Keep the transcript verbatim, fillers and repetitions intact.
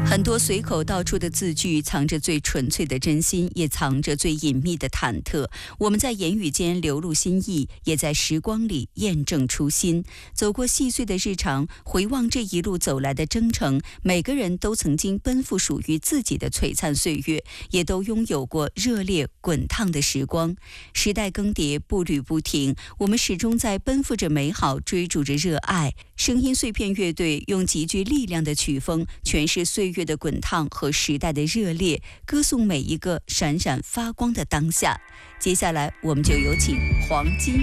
很多随口道出的字句，藏着最纯粹的真心，也藏着最隐秘的忐忑。我们在言语间流露心意，也在时光里验证初心。走过细碎的日常，回望这一路走来的征程，每个人都曾经奔赴属于自己的璀璨岁月，也都拥有过热烈滚烫的时光。时代更迭，步履不停，我们始终在奔赴着美好，追逐着热爱。声音碎片乐队用极具力量的曲风诠释岁月的滚烫和时代的热烈，歌颂每一个闪闪发光的当下。接下来我们就有请黄金